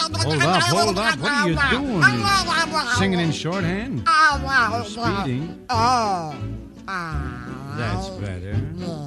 Hold up, hold up. What are you doing? Singing in shorthand? You're speeding. That's better.